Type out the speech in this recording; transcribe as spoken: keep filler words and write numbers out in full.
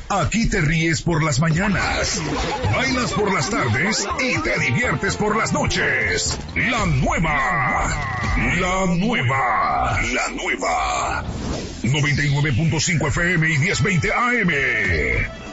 Aquí te ríes por las mañanas, bailas por las tardes y te diviertes por las noches. La nueva, la nueva, la nueva. noventa y nueve punto cinco F M y diez veinte A M.